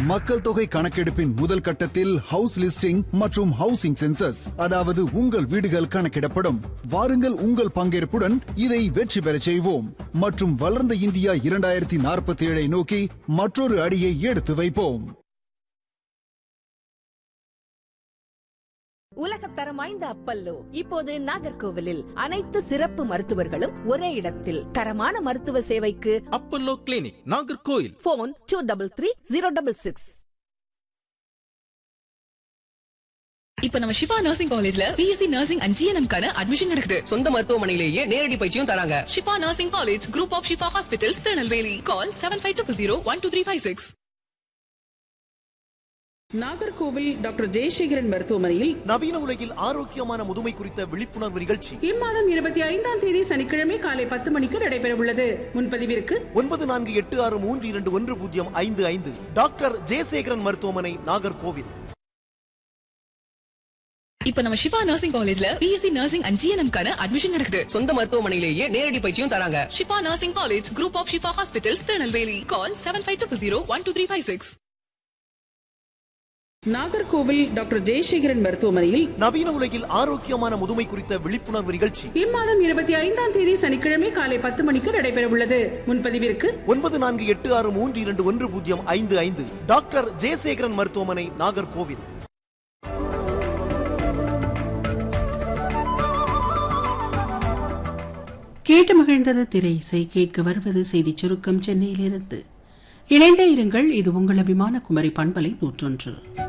மக்கள் தொகை கணக்கெடுப்பின் முதல் கட்டத்தில் ஹவுஸ் லிஸ்டிங் மற்றும் ஹவுசிங் சென்சஸ், அதாவது உங்கள் வீடுகள் கணக்கிடப்படும். வாருங்கள், உங்கள் பங்கேற்புடன் இதை வெற்றி பெறச் செய்வோம் மற்றும் வளர்ந்த இந்தியா 2047 நோக்கி மற்றொரு அடியை எடுத்து வைப்போம். உலகத்தரம் வாய்ந்த அப்பல்லோ இப்போது நாகர்கோவிலில் அனைத்து சிறப்பு மருத்துவர்களும் ஒரே இடத்தில். தரமான மருத்துவ சேவைக்கு அப்பல்லோ கிளினிக், நாகர்கோவில். போன் 233066. இப்ப நம்ம ஷிஃபா நர்சிங் காலேஜ்ல BSc nursing and GNM admission நடக்குது. சொந்த மருத்துவமனையிலேயே நேரடி பயிற்சியும் தராங்க. Shifa nursing college, group of Shifa hospitals, Tirunelveli. Call 7520122356. Nagercoil doctor Jayasekaran மருத்துவமனையில் நவீன உலகில் ஆரோக்கியமான முதுமை குறித்த விழிப்புணர்வு நிகழ்ச்சி இம்மாதம் 25ஆம் தேதி சனிக்கிழமை காலை 10 மணிக்கு நடைபெற உள்ளது. முன்பதிவிற்கு 9486311055. டாக்டர் ஜெயசேகரன் மருத்துவமனை, நாகர்கோவில். இப்ப நம்ம ஷிஃபா நர்சிங் காலேஜ்ல BSc nursing and GNM admission நடக்குது. சொந்த மருத்துவமனையிலேயே நேரடி பயிற்சியும் தராங்க. Shifa nursing college, group of Shifa hospitals, Tirunelveli. Call 7520122356. Nagercoil doctor Jayasekaran மருத்துவமனையில் நவீன உலகில் ஆரோக்கியமான முதுமை குறித்த விழிப்புணர்வு நிகழ்ச்சி இம்மாதம் 25ஆம் தேதி சனிக்கிழமை காலை 10 மணிக்கு நடைபெற உள்ளது. முன்பதிவிற்கு 9486311055. டாக்டர் ஜெயசேகரன் மருத்துவமனை, நாகர்கோவில். கேட்டு மகிழ்ந்தது திரை இசை. கேட்க வருவது செய்தி சுருக்கம் சென்னையிலிருந்து. இணைந்தே இருங்கள், இது உங்கள் அபிமான குமரி பண்பலை 101.